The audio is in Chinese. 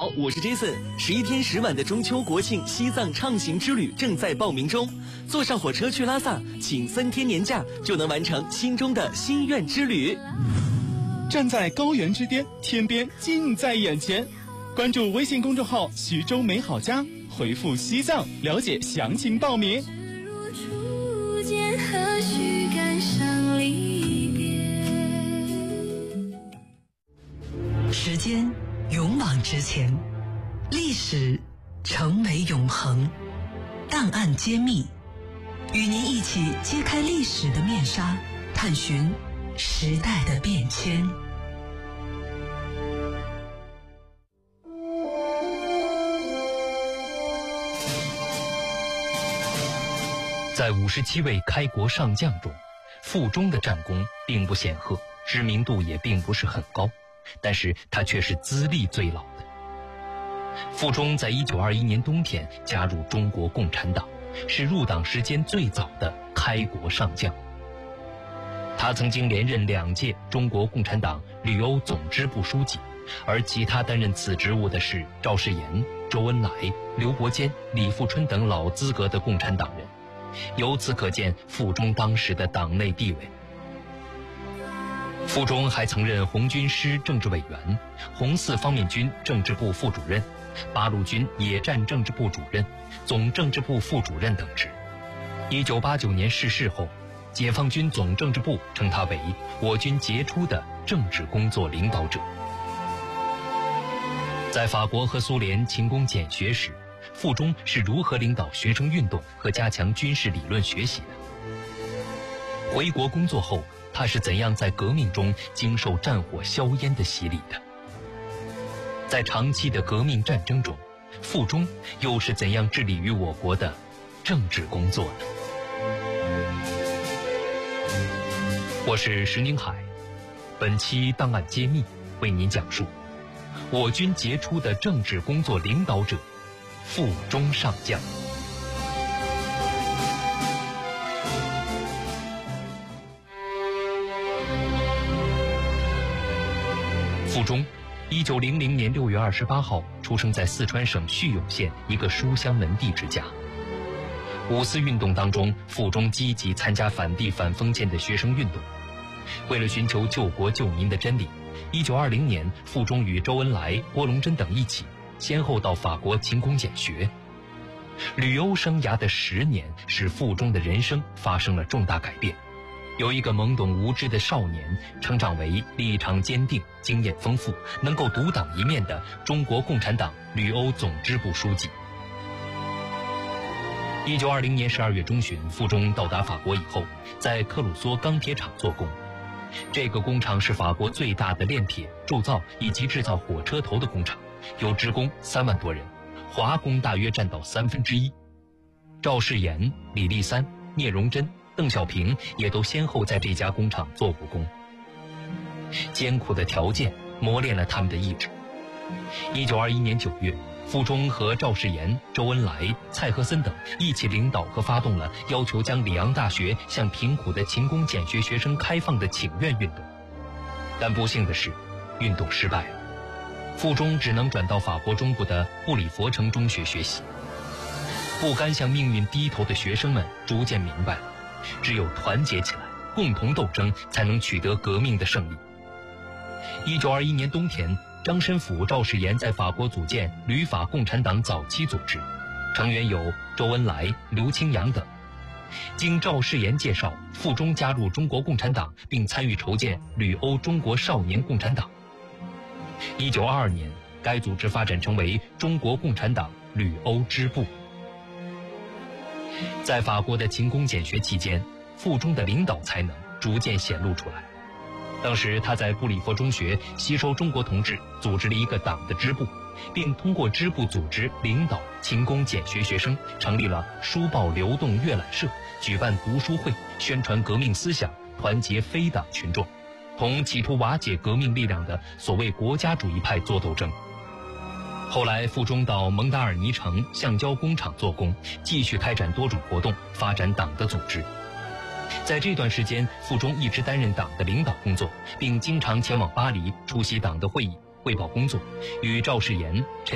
好，我是 Jason。11天10晚的中秋国庆西藏畅行之旅正在报名中，坐上火车去拉萨，请3天年假就能完成心中的心愿之旅。 站在高原之巅，天边近在眼前。关注微信公众号徐州美好家，回复西藏了解详情报名。 何须感伤离别。 时间勇往直前，历史成为永恒，档案揭秘，与您一起揭开历史的面纱，探寻时代的变迁。 在57位开国上将中，傅忠的战功并不显赫，知名度也并不是很高，但是他却是资历最老的。傅忠在1921年冬天加入中国共产党，是入党时间最早的开国上将。他曾经连任2届中国共产党旅欧总支部书记，而其他担任此职务的是赵世炎、周恩来、刘伯坚、李富春等老资格的共产党人。由此可见傅忠当时的党内地位。傅忠还曾任红军师政治委员、红四方面军政治部副主任、八路军野战政治部主任、总政治部副主任等职。1989年逝世后，解放军总政治部称他为我军杰出的政治工作领导者。在法国和苏联勤工俭学时，傅忠是如何领导学生运动和加强军事理论学习的？回国工作后，他是怎样在革命中经受战火硝烟的洗礼的？在长期的革命战争中，傅忠又是怎样致力于我国的政治工作呢？我是石宁海，本期档案揭秘为您讲述我军杰出的政治工作领导者傅忠上将。傅忠1900年6月28号出生在四川省叙永县一个书香门第之家。五四运动当中，傅忠积极参加反帝反封建的学生运动。为了寻求救国救民的真理，1920年，傅忠与周恩来、郭龙珍等一起先后到法国勤工俭学。旅欧生涯的10年使傅忠的人生发生了重大改变，由一个懵懂无知的少年成长为立场坚定、经验丰富、能够独当一面的中国共产党旅欧总支部书记。1920年12月中旬，傅忠到达法国以后，在克鲁梭钢铁厂做工。这个工厂是法国最大的炼铁、铸造以及制造火车头的工厂，有职工3万多人，华工大约占到1/3。赵世炎、李立三、聂荣臻、邓小平也都先后在这家工厂做过工。艰苦的条件磨练了他们的意志。1921年9月，傅忠和赵世炎、周恩来、蔡和森等一起领导和发动了要求将里昂大学向贫苦的勤工俭学学生开放的请愿运动。但不幸的是，运动失败了，傅忠只能转到法国中部的布里佛城中学学习。不甘向命运低头的学生们逐渐明白了，只有团结起来，共同斗争，才能取得革命的胜利。1921年冬天，张申府、赵世炎在法国组建旅法共产党早期组织，成员有周恩来、刘清扬等。经赵世炎介绍，傅忠加入中国共产党，并参与筹建旅欧中国少年共产党。1922年，该组织发展成为中国共产党旅欧支部。在法国的勤工俭学期间，傅忠的领导才能逐渐显露出来。当时他在布里佛中学吸收中国同志，组织了一个党的支部，并通过支部组织领导勤工俭学学生，成立了书报流动阅览社，举办读书会，宣传革命思想，团结非党群众，同企图瓦解革命力量的所谓国家主义派作斗争。后来傅忠到蒙达尔尼城橡胶工厂做工，继续开展多种活动，发展党的组织。在这段时间，傅忠一直担任党的领导工作，并经常前往巴黎出席党的会议，汇报工作，与赵世炎、陈